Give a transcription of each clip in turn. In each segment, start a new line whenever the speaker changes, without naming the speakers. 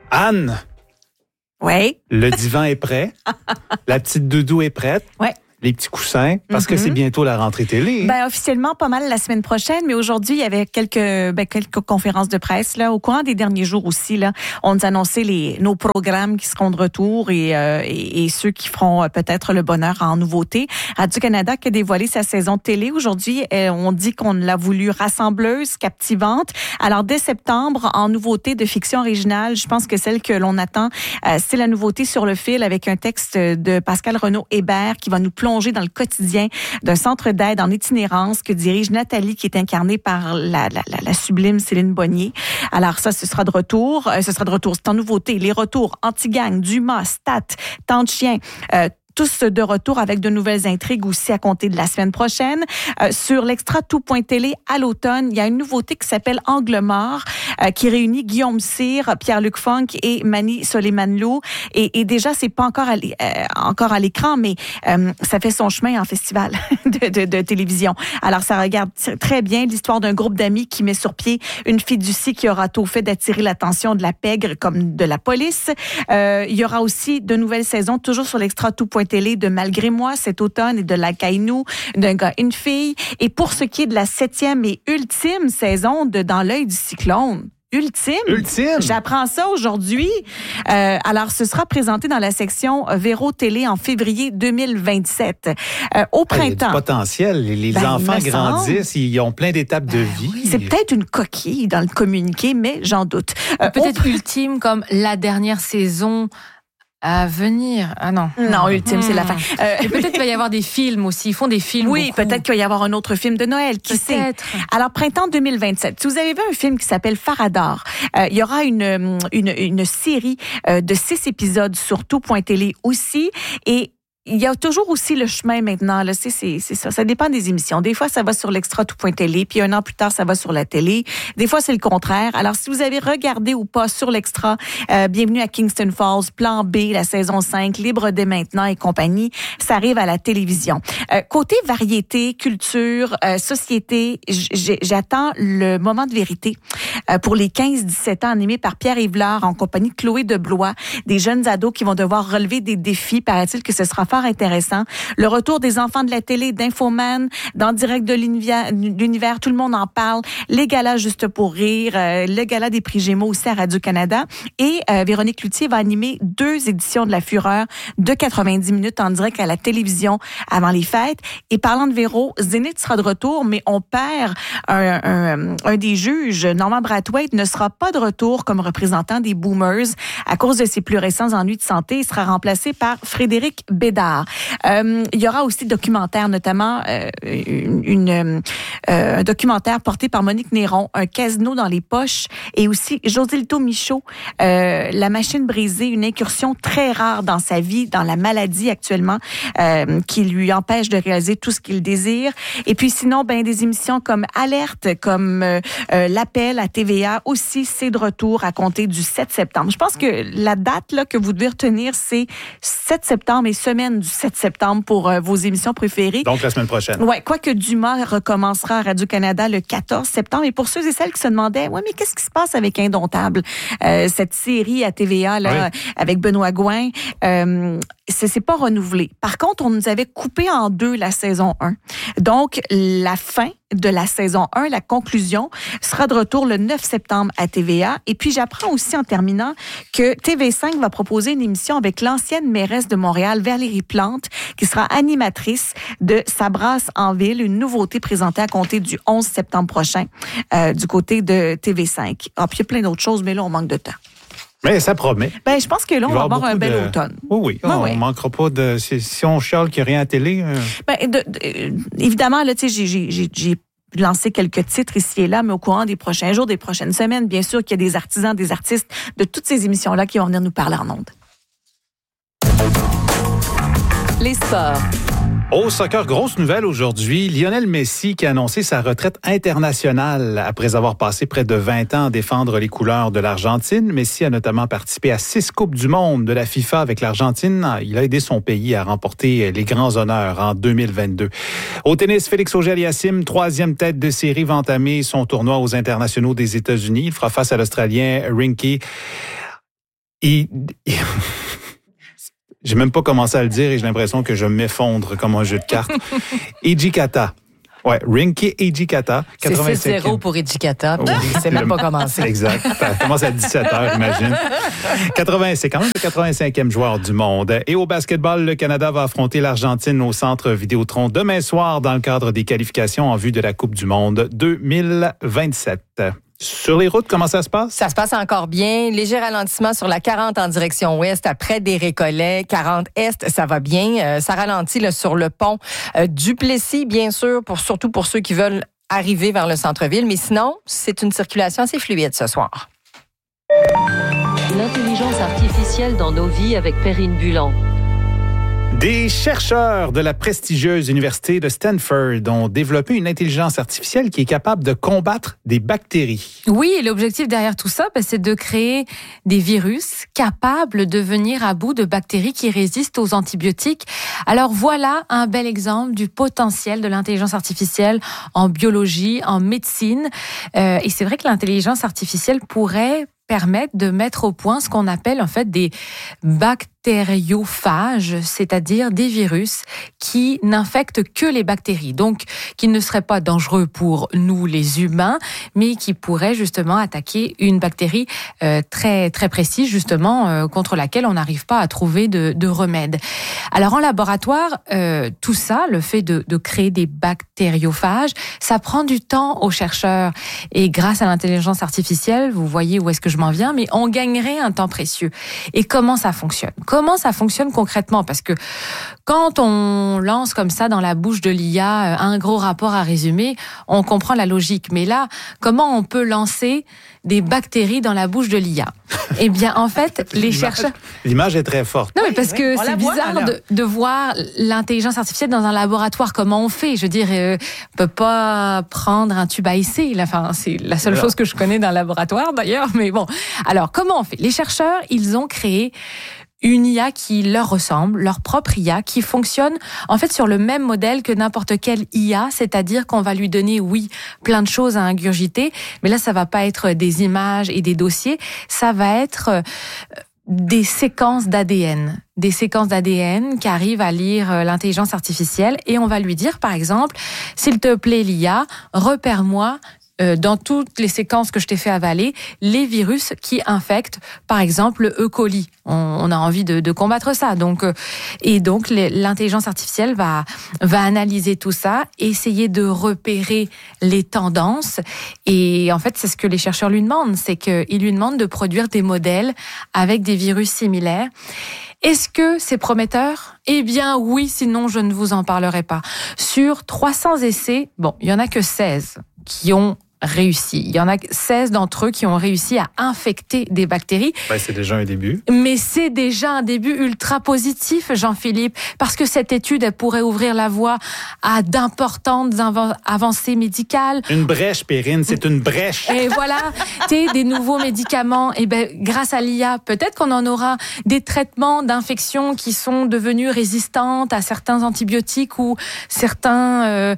Anne,
Oui.
le divan est prêt. La petite doudou est prête.
Ouais.
Les petits coussins, parce que c'est bientôt la rentrée télé.
Ben, officiellement, pas mal la semaine prochaine, mais aujourd'hui, il y avait quelques conférences de presse, là. Au courant des derniers jours aussi, là, on nous annonçait nos programmes qui seront de retour et ceux qui feront peut-être le bonheur en nouveauté. Radio-Canada qui a dévoilé sa saison de télé. Aujourd'hui, on dit qu'on l'a voulu rassembleuse, captivante. Alors, dès septembre, en nouveauté de fiction originale, je pense que celle que l'on attend, c'est la nouveauté Sur le fil avec un texte de Pascal Renaud-Hébert qui va nous plonger dans le quotidien d'un centre d'aide en itinérance que dirige Nathalie, qui est incarnée par la sublime Céline Bonnier. Alors ça, ce sera de retour. C'est en nouveauté. Les retours Anti-Gang, Dumas, Stat, Tant de Chien, tous de retour avec de nouvelles intrigues aussi à compter de la semaine prochaine. Sur l'extra tout.télé à l'automne, il y a une nouveauté qui s'appelle Angle mort, qui réunit Guillaume Cyr, Pierre-Luc Funk et Mani Soleimanlou. Et déjà, c'est pas encore à l'écran, mais ça fait son chemin en festival de télévision. Alors, ça regarde très bien l'histoire d'un groupe d'amis qui met sur pied une fiducie qui aura tôt fait d'attirer l'attention de la pègre comme de la police. Il y aura aussi de nouvelles saisons, toujours sur l'extra tout.télé de Malgré moi cet automne et de La Caïnou, d'un gars, une fille. Et pour ce qui est de la 7e et ultime saison de Dans l'œil du cyclone, Ultime. J'apprends ça aujourd'hui. Alors, ce sera présenté dans la section Véro Télé en février 2027. Au printemps. Il y a du
potentiel. Les enfants grandissent, ils ont plein d'étapes de vie.
Oui. C'est peut-être une coquille dans le communiqué, mais j'en doute.
Peut-être ultime comme la dernière saison à venir. Ah non.
Non, ultime, c'est la fin.
Et peut-être qu'il va y avoir des films aussi. Ils font des films.
Oui,
beaucoup.
Peut-être qu'il va y avoir un autre film de Noël. Qui sait? Alors, printemps 2027. Si vous avez vu un film qui s'appelle Faradar, il y aura une série de 6 épisodes sur tout.télé aussi. Et il y a toujours aussi le chemin maintenant. Là, c'est ça. Ça dépend des émissions. Des fois, ça va sur l'extra tout.télé, puis un an plus tard, ça va sur la télé. Des fois, c'est le contraire. Alors, si vous avez regardé ou pas sur l'extra, bienvenue à Kingston Falls, Plan B, la saison 5, Libre dès maintenant et compagnie, ça arrive à la télévision. Côté variété, culture, société, j'attends le moment de vérité pour les 15-17 ans, animé par Pierre Yvelard en compagnie de Chloé Deblois, des jeunes ados qui vont devoir relever des défis. Paraît-il que ce sera fort intéressant. Le retour des enfants de la télé, d'Infoman, dans Direct de l'univers, tout le monde en parle. Les galas Juste pour rire, le gala des prix Gémeaux aussi à Radio-Canada. Et Véronique Cloutier va animer 2 éditions de La Fureur de 90 minutes en direct à la télévision avant les fêtes. Et parlant de Véro, Zénith sera de retour, mais on perd un des juges, Normand Brathwaite, ne sera pas de retour comme représentant des Boomers à cause de ses plus récents ennuis de santé. Il sera remplacé par Frédéric Bédard. Il y aura aussi documentaire, notamment un documentaire porté par Monique Néron, Un casino dans les poches, et aussi Josilto Michaud, La machine brisée, une incursion très rare dans sa vie, dans la maladie actuellement, qui lui empêche de réaliser tout ce qu'il désire. Et puis sinon, des émissions comme Alerte, comme L'Appel à TVA, aussi c'est de retour à compter du 7 septembre. Je pense que la date là que vous devez retenir, c'est 7 septembre et semaine du 7 septembre pour vos émissions préférées.
Donc, la semaine prochaine.
Oui, quoique Dumas recommencera à Radio-Canada le 14 septembre. Et pour ceux et celles qui se demandaient, mais qu'est-ce qui se passe avec Indomptable? Cette série à TVA, là, avec Benoît Gouin, c'est pas renouvelé. Par contre, on nous avait coupé en 2 la saison 1. Donc, la fin de la saison 1, la conclusion, sera de retour le 9 septembre à TVA. Et puis, j'apprends aussi en terminant que TV5 va proposer une émission avec l'ancienne mairesse de Montréal, Valérie Plante, qui sera animatrice de Ça brasse en ville, une nouveauté présentée à compter du 11 septembre prochain du côté de TV5. Ah, puis il y a plein d'autres choses, mais là, on manque de temps.
Mais ça promet.
Je pense que là, on va avoir un bel automne.
Oui. On ne manquera pas de... Si on chiale qu'il n'y a rien à télé...
Évidemment, là, tu sais, j'ai lancé quelques titres ici et là, mais au courant des prochains jours, des prochaines semaines, bien sûr qu'il y a des artisans, des artistes de toutes ces émissions-là qui vont venir nous parler en ondes.
Les sports.
Au soccer, grosse nouvelle aujourd'hui. Lionel Messi qui a annoncé sa retraite internationale après avoir passé près de 20 ans à défendre les couleurs de l'Argentine. Messi a notamment participé à 6 Coupes du monde de la FIFA avec l'Argentine. Il a aidé son pays à remporter les grands honneurs en 2022. Au tennis, Félix Auger-Aliassime, 3e tête de série, va entamer son tournoi aux internationaux des États-Unis. Il fera face à l'Australien Rinky J'ai même pas commencé à le dire et j'ai l'impression que je m'effondre comme un jeu de cartes. Hijikata. Ouais, Rinki Hijikata.
C'est 7-0 pour Hijikata, puis c'est même pas commencé.
Exact. Ça commence à 17h, imagine. C'est quand même le 85e joueur du monde. Et au basketball, le Canada va affronter l'Argentine au centre Vidéotron demain soir dans le cadre des qualifications en vue de la Coupe du monde 2027. Sur les routes, comment ça se passe?
Ça se passe encore bien. Léger ralentissement sur la 40 en direction ouest après des Récollets. 40 est, ça va bien. Ça ralentit là, sur le pont du Plessis, bien sûr, surtout pour ceux qui veulent arriver vers le centre-ville. Mais sinon, c'est une circulation assez fluide ce soir.
L'intelligence artificielle dans nos vies avec Perrine Bulan.
Des chercheurs de la prestigieuse université de Stanford ont développé une intelligence artificielle qui est capable de combattre des bactéries.
Oui, et l'objectif derrière tout ça, c'est de créer des virus capables de venir à bout de bactéries qui résistent aux antibiotiques. Alors voilà un bel exemple du potentiel de l'intelligence artificielle en biologie, en médecine. Et c'est vrai que l'intelligence artificielle pourrait permettre de mettre au point ce qu'on appelle en fait des bactériophages, c'est-à-dire des virus qui n'infectent que les bactéries, donc qui ne seraient pas dangereux pour nous les humains, mais qui pourraient justement attaquer une bactérie très très précise justement contre laquelle on n'arrive pas à trouver de remède. Alors en laboratoire, tout ça, le fait de créer des bactériophages, ça prend du temps aux chercheurs et grâce à l'intelligence artificielle, vous voyez où est-ce que je m'en viens, mais on gagnerait un temps précieux. Et comment ça fonctionne? Comment ça fonctionne concrètement? Parce que quand on lance comme ça dans la bouche de l'IA un gros rapport à résumer, on comprend la logique. Mais là, comment on peut lancer des bactéries dans la bouche de l'IA? Eh bien, en fait, les chercheurs...
L'image est très forte.
Non, mais parce que c'est bizarre de voir l'intelligence artificielle dans un laboratoire. Comment on fait? Je veux dire, on peut pas prendre un tube à essai. Enfin, c'est la seule chose que je connais d'un laboratoire, d'ailleurs. Mais bon, alors, comment on fait? Les chercheurs, ils ont créé une IA qui leur ressemble, leur propre IA, qui fonctionne en fait sur le même modèle que n'importe quelle IA, c'est-à-dire qu'on va lui donner, oui, plein de choses à ingurgiter, mais là, ça va pas être des images et des dossiers, ça va être des séquences d'ADN. Des séquences d'ADN qui arrivent à lire l'intelligence artificielle et on va lui dire, par exemple, s'il te plaît, l'IA, repère-moi dans toutes les séquences que je t'ai fait avaler, les virus qui infectent, par exemple, le E. coli. On a envie de combattre ça. Donc l'intelligence artificielle va analyser tout ça, essayer de repérer les tendances. Et en fait, c'est ce que les chercheurs lui demandent, c'est qu'ils lui demandent de produire des modèles avec des virus similaires. Est-ce que c'est prometteur? Eh bien oui, sinon je ne vous en parlerai pas. Sur 300 essais, il y en a que 16 qui ont réussi. Il y en a 16 d'entre eux qui ont réussi à infecter des bactéries.
C'est déjà un début.
Mais c'est déjà un début ultra positif, Jean-Philippe, parce que cette étude, elle pourrait ouvrir la voie à d'importantes avancées médicales.
Une brèche, Perrine, c'est une brèche.
Et voilà, des nouveaux médicaments. Et grâce à l'IA, peut-être qu'on en aura des traitements d'infections qui sont devenus résistantes à certains antibiotiques ou certains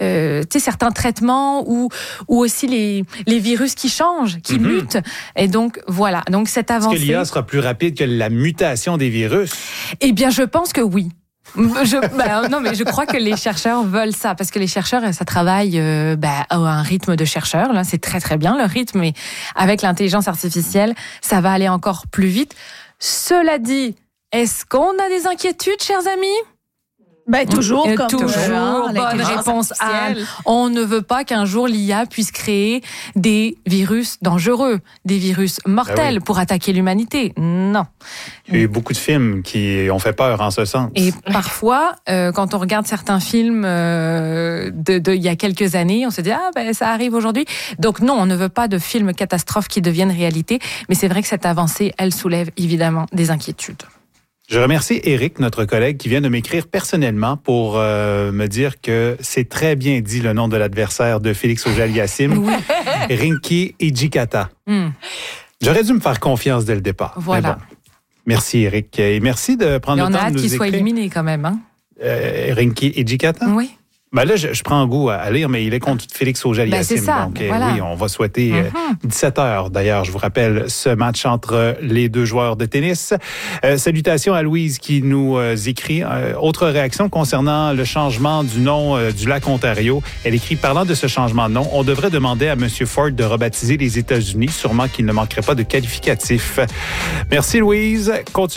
traitements ou aussi les virus qui changent, qui mutent. Et donc, voilà. Donc, cette avancée...
Est-ce que l'IA sera plus rapide que la mutation des virus?
Eh bien, je pense que oui. Non, mais je crois que les chercheurs veulent ça, parce que les chercheurs, ça travaille à un rythme de chercheurs. Là, c'est très, très bien, le rythme. Mais avec l'intelligence artificielle, ça va aller encore plus vite. Cela dit, est-ce qu'on a des inquiétudes, chers amis?
Toujours, comme
toujours. Bonne réponse, Anne. On ne veut pas qu'un jour l'IA puisse créer des virus dangereux, des virus mortels pour attaquer l'humanité. Non.
Il y a eu beaucoup de films qui ont fait peur en ce sens.
Et parfois, quand on regarde certains films de il y a quelques années, on se dit ça arrive aujourd'hui. Donc non, on ne veut pas de films catastrophes qui deviennent réalité. Mais c'est vrai que cette avancée, elle soulève évidemment des inquiétudes.
Je remercie Éric, notre collègue, qui vient de m'écrire personnellement pour me dire que c'est très bien dit le nom de l'adversaire de Félix Auger-Aliassime, Rinki Hijikata. J'aurais dû me faire confiance dès le départ.
Voilà.
Bon. Merci Éric. Et merci de prendre le temps de nous écrire.
On a hâte qu'il soit éliminé quand même.
Rinki Hijikata?
Oui.
Ben là, je prends goût à lire, mais il est contre Félix Auger-Aliassime.
C'est ça,
donc,
voilà.
oui, on va souhaiter 17h. D'ailleurs, je vous rappelle ce match entre les deux joueurs de tennis. Salutations à Louise qui nous écrit. Autre réaction concernant le changement du nom du lac Ontario. Elle écrit, parlant de ce changement de nom, on devrait demander à M. Ford de rebaptiser les États-Unis. Sûrement qu'il ne manquerait pas de qualificatifs. Merci, Louise.